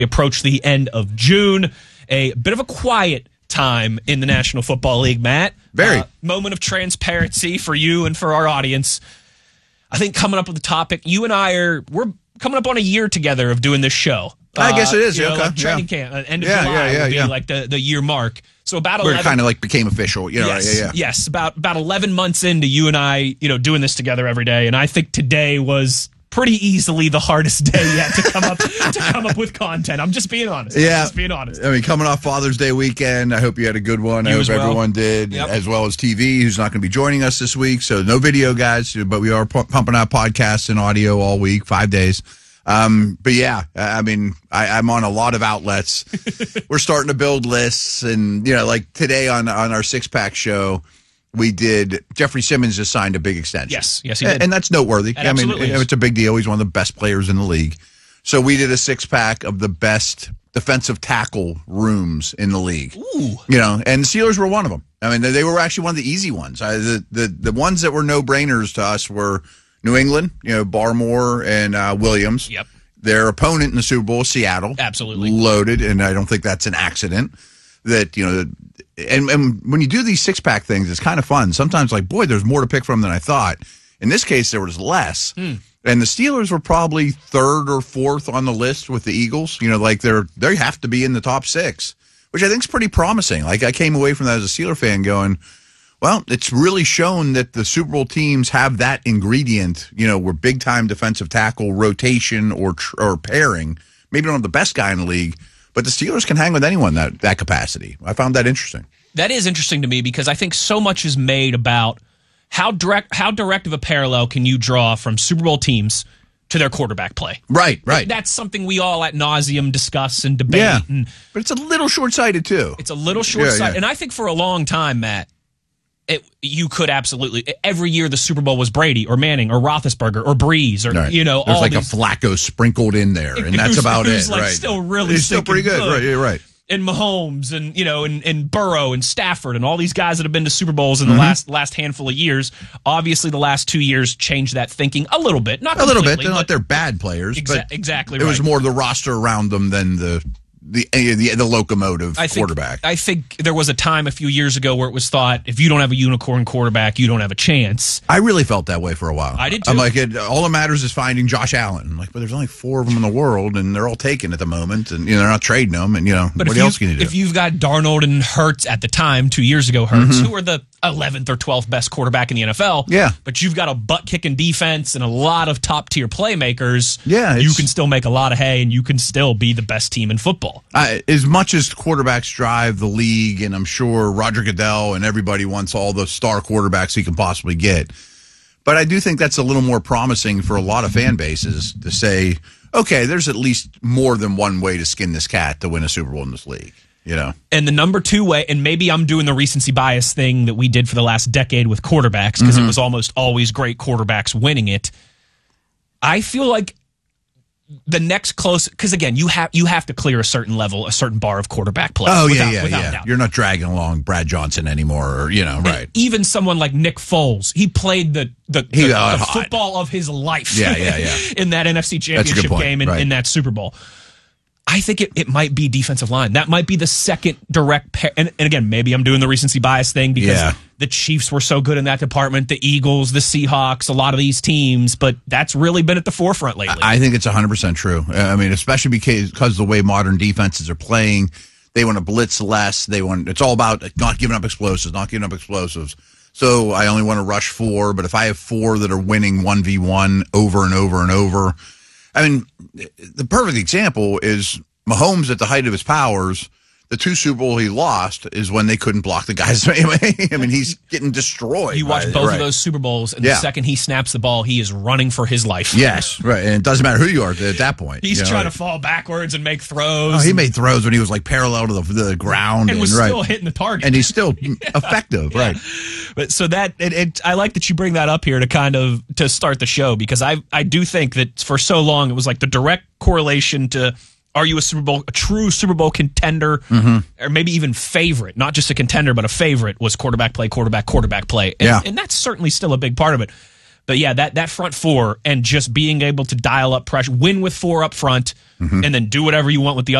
approach the end of June. A bit of a quiet time in the National Football League, Matt. Very. Moment of transparency for you and for our audience. I think coming up with the topic, you and we're coming up on a year together of doing this show. I guess it is. You know, Okay. like training camp, end of July would be like the year mark. So about 11. Where it kind of like became official. Yes, about 11 months into you and I, doing this together every day. And I think today was pretty easily the hardest day yet to come up with content. I'm just being honest. Yeah. I mean, coming off Father's Day weekend, I hope you had a good one. I hope everyone did, as well as TV, who's not going to be joining us this week. So no video, guys, but we are pumping out podcasts and audio all week, 5 days. But yeah, I mean, I'm on a lot of outlets. We're starting to build lists, and like today on our Six Pack show, we did. Jeffrey Simmons just signed a big extension. Yes, he did, and that's noteworthy. I mean, it's a big deal. He's one of the best players in the league. So we did a 6-pack of the best defensive tackle rooms in the league. Ooh, and the Steelers were one of them. I mean, they were actually one of the easy ones. The ones that were no brainers to us were New England, Barmore and Williams. Yep. Their opponent in the Super Bowl, Seattle. Absolutely. Loaded, and I don't think that's an accident. That, and when you do these 6-pack things, it's kind of fun. Sometimes, like, boy, there's more to pick from than I thought. In this case, there was less. And the Steelers were probably third or fourth on the list with the Eagles. Like they have to be in the top 6, which I think is pretty promising. Like, I came away from that as a Steeler fan going, well, it's really shown that the Super Bowl teams have that ingredient, where big-time defensive tackle rotation or pairing. Maybe don't have the best guy in the league, but the Steelers can hang with anyone that capacity. I found that interesting. That is interesting to me because I think so much is made about how direct of a parallel can you draw from Super Bowl teams to their quarterback play. Right. That's something we all at nauseum discuss and debate. Yeah, but it's a little short-sighted, too. It's a little short-sighted. Yeah. And I think for a long time, Matt, you could absolutely every year the Super Bowl was Brady or Manning or Roethlisberger or Breeze or there's all like these, a Flacco sprinkled in there, and that's about it. Like right? Still really, he's still pretty good. Right, you're right. And Mahomes and and Burrow and Stafford and all these guys that have been to Super Bowls in the last handful of years. Obviously, the last 2 years changed that thinking a little bit. Not a little bit. They're not they're bad players, but exactly. It was more the roster around them than the locomotive quarterback. I think there was a time a few years ago where it was thought if you don't have a unicorn quarterback, you don't have a chance. I really felt that way for a while. I did too. I'm like, all that matters is finding Josh Allen. I'm like, but there's only 4 of them in the world, and they're all taken at the moment, and they're not trading them, and but what else can you do? If you've got Darnold and Hurts at the time, 2 years ago, Hurts, who were the 11th or 12th best quarterback in the NFL, but you've got a butt-kicking defense and a lot of top-tier playmakers, you can still make a lot of hay, and you can still be the best team in football. As much as quarterbacks drive the league, and I'm sure Roger Goodell and everybody wants all the star quarterbacks he can possibly get, but I do think that's a little more promising for a lot of fan bases to say, okay, there's at least more than one way to skin this cat to win a Super Bowl in this league. And the number 2 way, and maybe I'm doing the recency bias thing that we did for the last decade with quarterbacks because it was almost always great quarterbacks winning it. I feel like the next close, because again, you have to clear a certain level, a certain bar of quarterback play. Without doubt. You're not dragging along Brad Johnson anymore, or right. Even someone like Nick Foles, he played the football of his life. In that NFC Championship game in that Super Bowl. I think it might be defensive line. That might be the second direct pair. And again, maybe I'm doing the recency bias thing because the Chiefs were so good in that department, the Eagles, the Seahawks, a lot of these teams, but that's really been at the forefront lately. I think it's 100% true. I mean, especially because the way modern defenses are playing, they want to blitz less. It's all about not giving up explosives. So I only want to rush 4, but if I have 4 that are winning 1v1 over and over and over, I mean, the perfect example is Mahomes at the height of his powers. The 2 Super Bowl he lost is when they couldn't block the guys anyway. I mean, he's getting destroyed. You watch both of those Super Bowls, and the second he snaps the ball, he is running for his life. Yes, right. And it doesn't matter who you are at that point. He's trying to fall backwards and make throws. Oh, he made throws when he was like parallel to the ground. And was still hitting the target. And he's still effective, right. But so that I like that you bring that up here to start the show, because I do think that for so long it was like the direct correlation to, are you a true Super Bowl contender, or maybe even favorite? Not just a contender, but a favorite was quarterback play. And that's certainly still a big part of it. But yeah, that front four and just being able to dial up pressure, win with four up front, and then do whatever you want with the